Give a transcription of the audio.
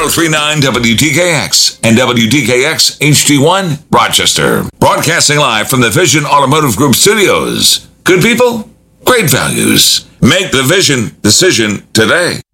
1039 WTKX and WTKX HD1 Rochester. Broadcasting live from the Vision Automotive Group studios. Good people, great values. Make the Vision decision today.